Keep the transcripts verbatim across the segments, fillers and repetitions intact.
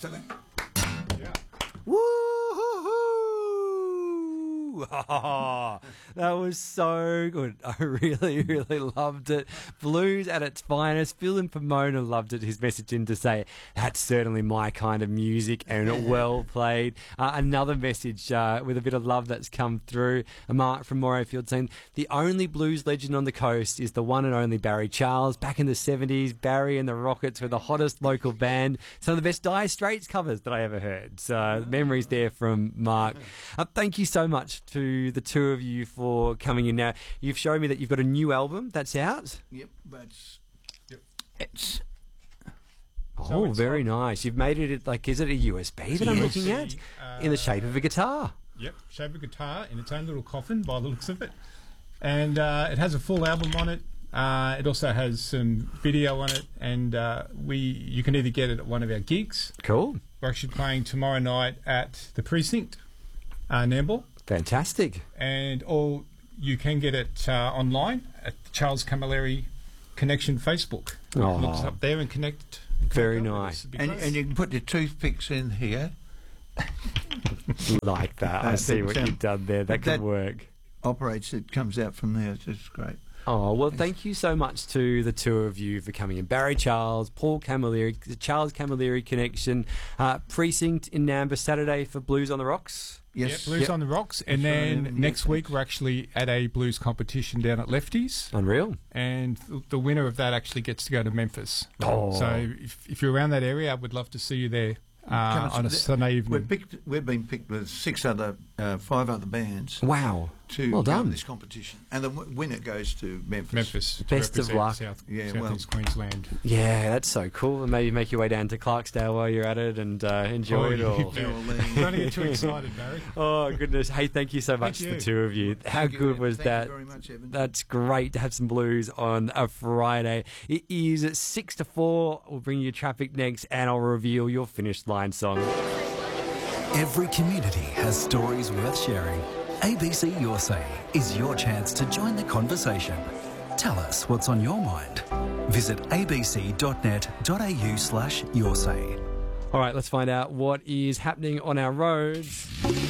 today. Yeah. Woo-hoo-hoo! That was so good. I really, really loved it. Blues at its finest. Phil and Pomona loved it. His message in to say, that's certainly my kind of music, and well played. Uh, another message uh, with a bit of love that's come through. A Mark from Morayfield saying, the only blues legend on the coast is the one and only Barry Charles. Back in the seventies, Barry and the Rockets were the hottest local band. Some of the best Dire Straits covers that I ever heard. So memories there from Mark. Uh, thank you so much to the two of you for coming in. Now, you've shown me that you've got a new album that's out. Yep, that's... Yep. It's... Oh, So it's very like- nice. You've made it, like, is it a U S B that I'm U S looking B, at? uh, In the shape of a guitar. Yep, shape of guitar in its own little coffin by the looks of it. And uh, it has a full album on it. Uh, it also has some video on it, and uh, we you can either get it at one of our gigs. Cool. We're actually playing tomorrow night at the Precinct, uh, Nambour, Fantastic. and or you can get it uh, online at the Charles Camilleri Connection Facebook. Oh. Look us up there and connect. Very connect up with nice. us. It'd be And, great. and you can put your toothpicks in here. Like that. I Uh, see but, what um, you've done there. That could that- work. Operates, it comes out from there. It's just great. Oh, well, thank you so much to the two of you for coming in. Barry Charles, Paul Camilleri, the Charles Camilleri Connection, uh, Precinct in Nambour, Saturday for Blues on the Rocks. Yeah, Yes. Blues Yep. on the Rocks. And That's right, then yeah, next yeah, week thanks. we're actually at a blues competition down at Lefties. Unreal. And th- the winner of that actually gets to go to Memphis. Oh. So if, if you're around that area, I would love to see you there Come uh, and on a see- Sunday We're evening. picked, we've been picked with six other, uh, five other bands Wow. to Well go in done. this competition. And the w- winner goes to Memphis. Memphis. to Best of represent luck. South, Yeah, South well- East Queensland. Yeah, that's so cool. And maybe make your way down to Clarksdale while you're at it and uh, enjoy Oh, it you- all. They're all there. Don't get too excited, Barry. Oh, goodness. Hey, thank you so much, Thank the you. two of you. How Thank you, good Evan. was Thank that? you very much, Evan. That's great to have some blues on a Friday. It is at six to four. We'll bring you traffic next, and I'll reveal your finished line song. Every community has stories worth sharing. A B C Your Say is your chance to join the conversation. Tell us what's on your mind. Visit abc.net.au slash your say. All right, let's find out what is happening on our roads.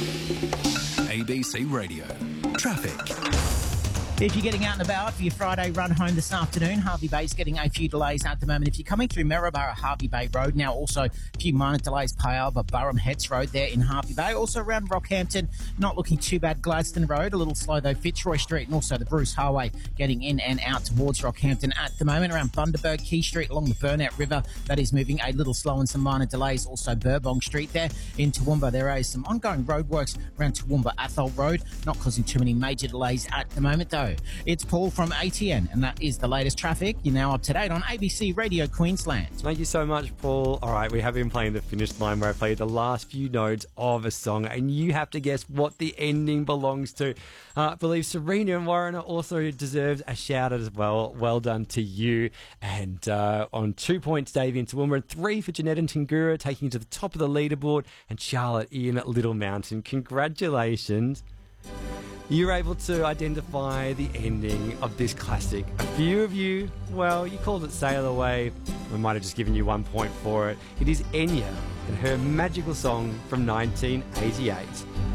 A B C Radio. Traffic. If you're getting out and about for your Friday run home this afternoon, Harvey Bay's getting a few delays at the moment. If you're coming through Maryborough, Harvey Bay Road, now also a few minor delays, Payalba, Burham Hetts Road there in Harvey Bay. Also around Rockhampton, not looking too bad. Gladstone Road, a little slow though. Fitzroy Street and also the Bruce Highway getting in and out towards Rockhampton at the moment. Around Bundaberg, Key Street along the Burnout River, that is moving a little slow and some minor delays. Also Burbong Street there in Toowoomba. There is some ongoing roadworks around Toowoomba Athol Road, not causing too many major delays at the moment though. It's Paul from A T N, and that is the latest traffic. You're now up to date on A B C Radio Queensland. Thank you so much, Paul. All right, we have been playing the finished line where I played the last few notes of a song, and you have to guess what the ending belongs to. Uh, I believe Serena and Warren also deserves a shout out as well. Well done to you. And uh, on two points, Dave in Toowoomba, and three for Jeanette and Tingura, taking you to the top of the leaderboard, and Charlotte in Little Mountain. Congratulations. You're able to identify the ending of this classic. A few of you, well, you called it Sail Away. We might have just given you one point for it. It is Enya and her magical song from nineteen eighty-eight.